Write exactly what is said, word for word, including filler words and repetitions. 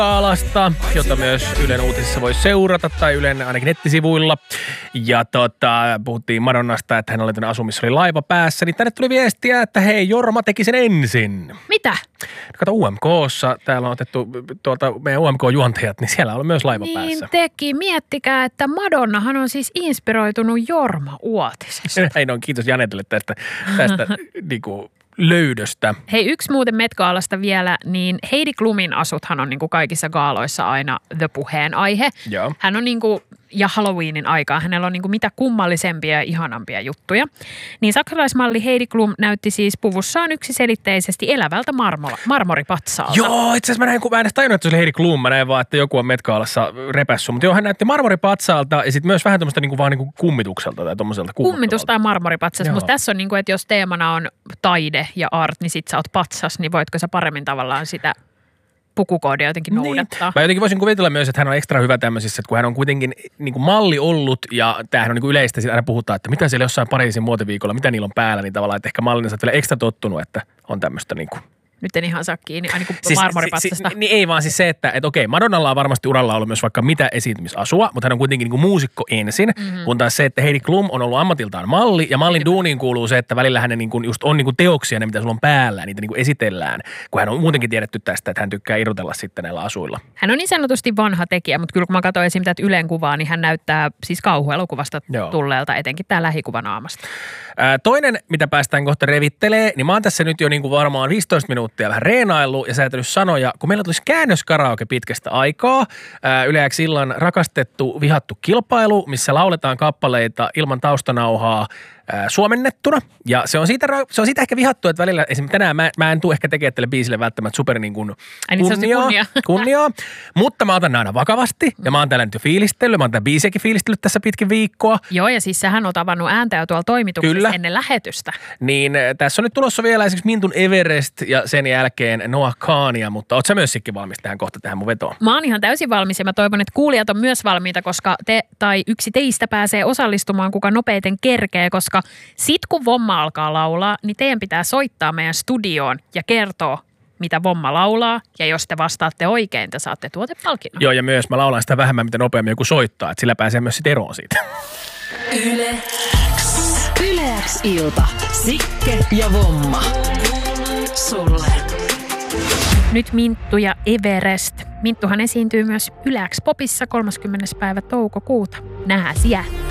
Met-gaalasta, jota myös Ylen uutisissa voi seurata tai Ylen ainakin nettisivuilla. Ja tota, puhuttiin Madonnasta, että hän oli tänne asumis, oli laiva päässä, niin tänne tuli viestiä, että hei, Jorma teki sen ensin. Mitä? Kato U M K:ssa, täällä on otettu tuolta meidän U M K-juontajat, niin siellä on myös laiva niin päässä. Niin teki. Miettikää, että Madonnahan on siis inspiroitunut Jorma Uotisesta. Hei, no kiitos Janetelle tästä, tästä niinku löydöstä. Hei, yksi muuten Met-gaalasta vielä, niin Heidi Klumin asuthan on niin kuin kaikissa gaaloissa aina the puheen aihe. Joo. Hän on niin kuin, ja Halloweenin aikaa, hänellä on niin kuin mitä kummallisempia ja ihanampia juttuja. Niin saksalaismalli Heidi Klum näytti siis puvussaan yksiselitteisesti elävältä marmo- marmoripatsaalta. Joo, itse asiassa mä näin, kun mä en edes tajunnut, että se oli Heidi Klum, mä näin vaan, että joku on Met-gaalassa repässyt. Mutta joo, hän näytti marmoripatsaalta ja sitten myös vähän tämmöistä niin kuin vaan niin kuin kummitukselta tai tommoselta Kummitus tai marmoripatsas, mutta tässä on niin kuin, että jos teemana on taide ja art, niin sit sä oot patsas, niin voitko sä paremmin tavallaan sitä pukukoodia jotenkin noudattaa. Niin. Mä jotenkin voisin kuvitella myös, että hän on ekstra hyvä tämmöisissä, että kun hän on kuitenkin niin kuin malli ollut ja tämähän on niin kuin yleistä, aina puhutaan, että mitä siellä jossain Pariisin muotiviikolla, mitä niillä on päällä, niin tavallaan, että ehkä mallina sä oot vielä ekstra tottunut, että on tämmöistä niin kuin. Nyt en ihan saa kiinni, aina kuin siis, marmoripatsasta. Si, si, niin ei vaan siis se, että et okei, Madonnalla on varmasti uralla ollut myös vaikka mitä esiintymisasua, mutta hän on kuitenkin niin kuin muusikko ensin, mm-hmm. kun taas se, että Heidi Klum on ollut ammatiltaan malli, ja mallin duuniin kuuluu se, että välillä hänen niin kuin just on niin kuin teoksia, ne mitä sulla on päällä, niitä niin kuin esitellään, kun hän on muutenkin tiedetty tästä, että hän tykkää irrotella sitten näillä asuilla. Hän on niin sanotusti vanha tekijä, mutta kyllä kun mä katsoin esimerkiksi tätä Ylen kuvaa, niin hän näyttää siis kauhuelokuvasta Joo. tulleelta, etenkin tämä lähikuva naamasta. Ää, toinen, mitä päästään kohta revittelee, niin mä oon tässä nyt jo niin kuin varmaan viisitoista minuuttia vähän reenaillut ja säätänyt sanoja, kun meillä tulisi käännöskaraoke pitkästä aikaa. Ää, Yle X illan rakastettu, vihattu kilpailu, missä lauletaan kappaleita ilman taustanauhaa ää, suomennettuna. Ja se on siitä, se on siitä ehkä vihattu, että välillä esimerkiksi tänään mä, mä en tule ehkä tekemään tälle biisille välttämättä super niin kuin kunniaa, kunnia. kunniaa, mutta mä otan aina vakavasti ja mä oon täällä nyt jo fiilistellyt, mä oon tämän biisiäkin fiilistellyt tässä pitkin viikkoa. Joo, ja siis sähän oot avannut ääntä jo tuolla toimituksessa Kyllä. ennen lähetystä. Niin tässä on nyt tulossa vielä esimerkiksi Mintun Everest ja sen jälkeen Noah Kahania, mutta oot sä myös sikki valmis tähän kohta tähän mun vetoon? Mä oon ihan täysin valmis ja mä toivon, että kuulijat on myös valmiita, koska te tai yksi teistä pääsee osallistumaan, kuka nopeiten kerkee, koska sit kun Vomma alkaa laulaa, niin teidän pitää soittaa meidän studioon ja kertoa, mitä Vomma laulaa, ja jos te vastaatte oikein, te saatte tuotepalkinnon. Joo, ja myös mä laulan sitä vähemmän, mitä nopeammin joku soittaa, että sillä pääsee myös sit eroon siitä. Yle X. Yle X ilta. Sikke ja Vomma. Sulle. Nyt Minttu ja Everest. Minttuhan esiintyy myös Yle X Popissa kolmaskymmenes päivä toukokuuta. Nähdään siellä.